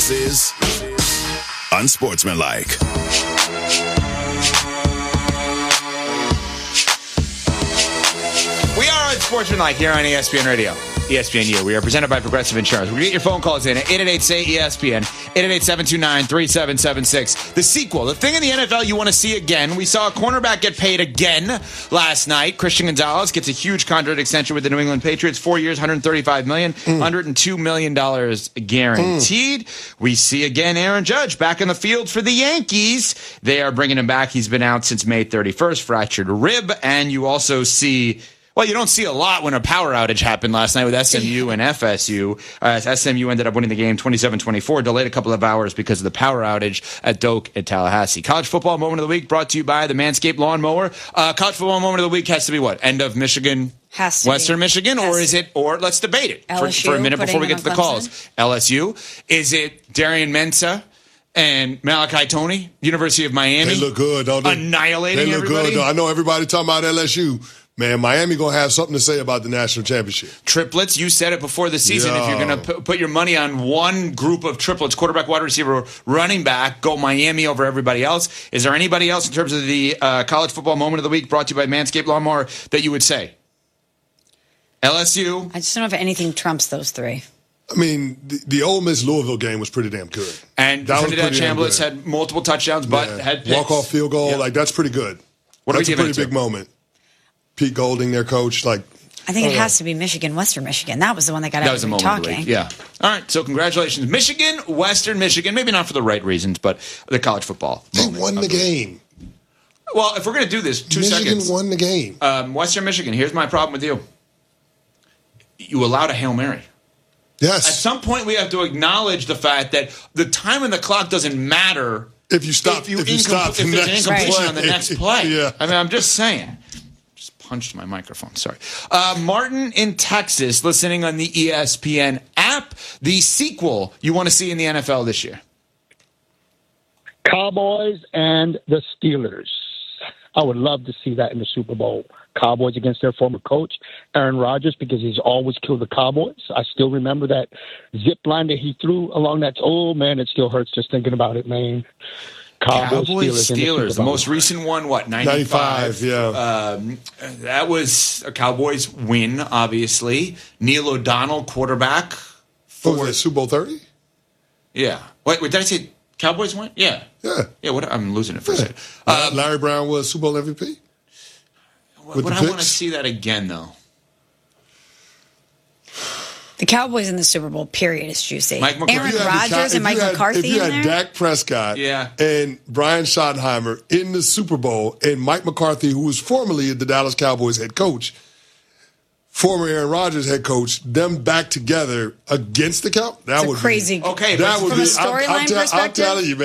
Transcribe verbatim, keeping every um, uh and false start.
This is Unsportsmanlike. We are Unsportsmanlike here on E S P N Radio. E S P N U. We are presented by Progressive Insurance. We're going to get your phone calls in at eight eight eight, S A Y, E S P N, eight eight eight, seven two nine, three seven seven six. The sequel, the thing in the N F L you want to see again. We saw a cornerback get paid again last night. Christian Gonzalez gets a huge contract extension with the New England Patriots. Four years, one hundred thirty-five million dollars, mm. one hundred two million dollars guaranteed. Mm. We see again Aaron Judge back in the field for the Yankees. They are bringing him back. He's been out since May thirty-first, fractured rib. And you also see... Well, you don't see a lot when a power outage happened last night with S M U and F S U. Uh, S M U ended up winning the game twenty-seven twenty-four, delayed a couple of hours because of the power outage at Doak at Tallahassee. College football moment of the week brought to you by the Manscaped Lawnmower. Uh, college football moment of the week has to be what? End of Michigan, has to Western be. Michigan, has or is it? Or let's debate it for, for a minute before we get to the calls. L S U, is it Darian Mensah and Malachi Toney, University of Miami? They look good, don't they? Annihilating They look everybody? good. Though. I know everybody talking about L S U. Man, Miami going to have something to say about the national championship. Triplets, you said it before the season. Yo. If you're going to p- put your money on one group of triplets, quarterback, wide receiver, running back, go Miami over everybody else. Is there anybody else in terms of the uh, college football moment of the week brought to you by Manscaped Lawnmower that you would say? L S U? I just don't know if anything trumps those three. I mean, the, the Ole Miss Louisville game was pretty damn good. And that Trinidad Chambliss had multiple touchdowns, but yeah. had picks. Walk-off field goal, yep. like that's pretty good. What that's are we a pretty giving it big to? moment. Pete Golding, their coach, like I think I it know. has to be Michigan, Western Michigan. That was the one that got That was the everybody moment of the talking. week. Yeah. All right. So congratulations, Michigan, Western Michigan. Maybe not for the right reasons, but the college football. They won the game. Well, if we're going to do this, two Michigan seconds. won the game. Um, Western Michigan. Here's my problem with you. You allowed a Hail Mary. Yes. At some point, we have to acknowledge the fact that the time on the clock doesn't matter if you stop. if you, if you incompl- stop the if there's an next incompletion play. on the next play. Yeah. I mean, I'm just saying. Just punched my microphone. Sorry. Uh, Martin in Texas, listening on the E S P N app. The sequel you want to see in the N F L this year? Cowboys and the Steelers. I would love to see that in the Super Bowl. Cowboys against their former coach, Aaron Rodgers, because he's always killed the Cowboys. I still remember that zip line that he threw along that. Oh, man, it still hurts just thinking about it, man. Cowboys, Cowboys Steelers. Steelers. The, the most recent one, what, ninety-five? ninety-five, yeah. Um, that was a Cowboys win, obviously. Neil O'Donnell, quarterback. For what was it, Super Bowl thirty? Yeah. Wait, wait, did I say Cowboys win? Yeah. Yeah. Yeah, what, I'm losing it for Yeah. a second. Uh, Larry Brown was Super Bowl M V P? Would I want to see that again, though? The Cowboys in the Super Bowl, period, is juicy. Mike McCarthy. Aaron Rodgers and Mike had, McCarthy If you in had there? Dak Prescott Yeah. and Brian Schottenheimer in the Super Bowl and Mike McCarthy, who was formerly the Dallas Cowboys head coach, former Aaron Rodgers head coach, them back together against the Cowboys, that It's a would crazy. be, Okay, that but would from be, a storyline I'm, I'm, tell, I'm perspective? telling you, man.